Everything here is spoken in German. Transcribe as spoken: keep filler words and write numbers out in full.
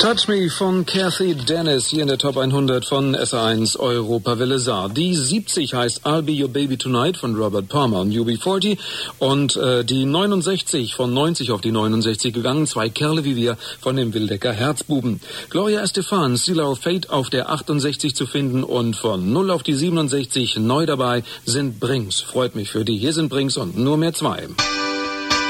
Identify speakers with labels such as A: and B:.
A: Touch Me von Kathy Dennis hier in der Top hundert von S R eins Europawelle Saar. Die siebzig heißt I'll Be Your Baby Tonight von Robert Palmer und U B vierzig und äh, die neunundsechzig von neunzig auf die neunundsechzig gegangen, Zwei Kerle wie wir von dem Wildecker Herzbuben. Gloria Estefan, Seal Our Fate auf der achtundsechzig zu finden und von null auf die siebenundsechzig neu dabei sind Brings. Freut mich für die. Hier sind Brings und nur mehr zwei.